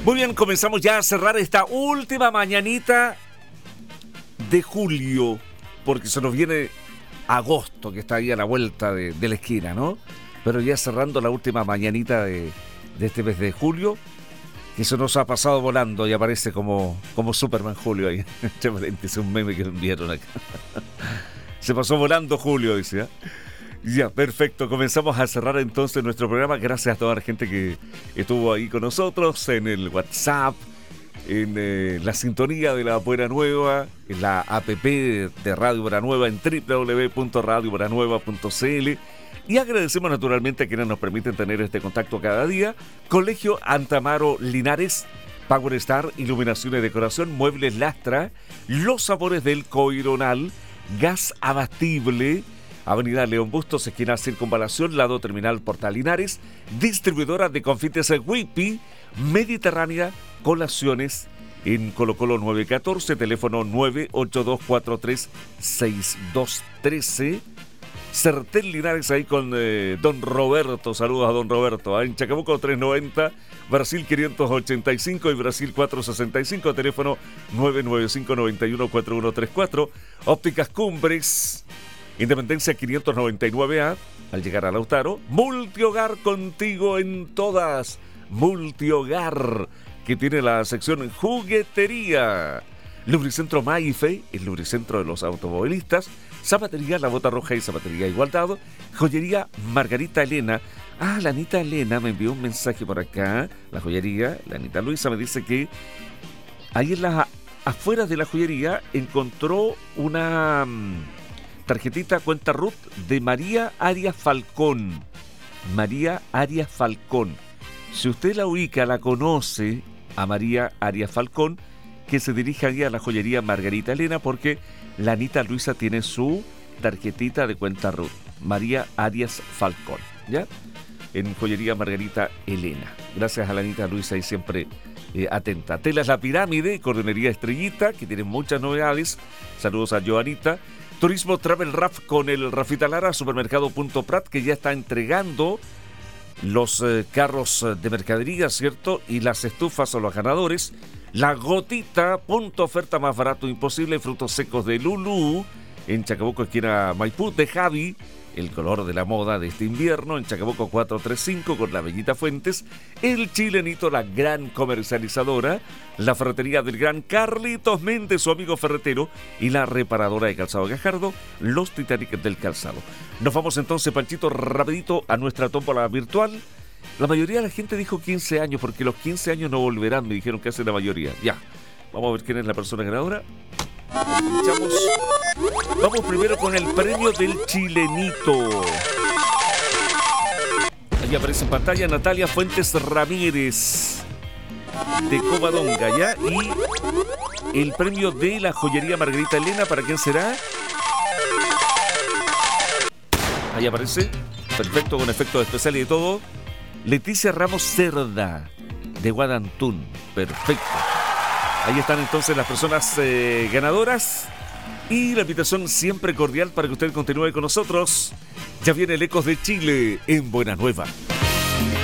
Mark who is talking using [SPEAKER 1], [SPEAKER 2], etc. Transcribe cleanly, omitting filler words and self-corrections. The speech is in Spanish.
[SPEAKER 1] Muy bien, comenzamos ya a cerrar esta última mañanita de julio, porque se nos viene agosto, que está ahí a la vuelta de la esquina, ¿no? Pero ya cerrando la última mañanita de este mes de julio, que se nos ha pasado volando y aparece como Superman Julio ahí. Es un meme que enviaron acá. Se pasó volando Julio, dice, ¿eh? Ya, perfecto. Comenzamos a cerrar entonces nuestro programa. Gracias a toda la gente que estuvo ahí con nosotros en el WhatsApp, en la sintonía de la Buena Nueva, en la app de Radio Buena Nueva, en www.radiobuenanueva.cl. Y agradecemos naturalmente a quienes nos permiten tener este contacto cada día. Colegio Antamaro Linares, Power Star, iluminación y decoración, muebles Lastra, los sabores del Coironal, gas abatible, Avenida León Bustos, esquina Circunvalación, lado Terminal Portal Linares, distribuidora de confites Whippy, Mediterránea, colaciones en Colo Colo 914, teléfono 982436213. Certel Linares ahí con don Roberto, saludos a don Roberto, en Chacabuco 390, Brasil 585 y Brasil 465, teléfono 995-914134, Ópticas Cumbres, Independencia 599A, al llegar a Lautaro, Multihogar contigo en todas, Multihogar, que tiene la sección juguetería, Lubricentro Maife, el lubricentro de los automovilistas, Zapatería La Bota Roja y Zapatería Igualdad, Joyería Margarita Elena. La Anita Elena me envió un mensaje por acá, la joyería, la Anita Luisa me dice que ahí en las afueras de la joyería encontró una tarjetita cuenta RUT de María Arias Falcón. María Arias Falcón. Si usted la ubica, la conoce a María Arias Falcón, que se dirija ahí a la joyería Margarita Elena, porque la Anita Luisa tiene su tarjetita de cuenta RUT. María Arias Falcón, ¿ya? En joyería Margarita Elena. Gracias a la Anita Luisa y siempre atenta. Telas La Pirámide, Cordonería Estrellita, que tiene muchas novedades. Saludos a Joanita. Turismo Travel Raf con el Rafita Lara, Supermercado Punto Prat, que ya está entregando los carros de mercadería, ¿cierto? Y las estufas a los ganadores. La Gotita, punto oferta más barato imposible, frutos secos de Lulú, en Chacabuco, esquina Maipú, de Javi, el color de la moda de este invierno, en Chacabuco 435, con la Bellita Fuentes, el Chilenito, la gran comercializadora, la ferretería del gran Carlitos Méndez, su amigo ferretero, y la reparadora de calzado Gajardo, los Titanic del calzado. Nos vamos entonces, Panchito, rapidito a nuestra tómbola virtual. La mayoría de la gente dijo 15 años, porque los 15 años no volverán, me dijeron que hace la mayoría. Ya, vamos a ver quién es la persona ganadora. Escuchamos. Vamos primero con el premio del Chilenito. Ahí aparece en pantalla Natalia Fuentes Ramírez, de Covadonga, ¿ya? Y el premio de la joyería Margarita Elena, ¿para quién será? Ahí aparece, perfecto, con efectos especiales y de todo. Leticia Ramos Cerda, de Guadantún. Perfecto. Ahí están entonces las personas ganadoras. Y la invitación siempre cordial para que usted continúe con nosotros. Ya viene el Ecos de Chile en Buena Nueva.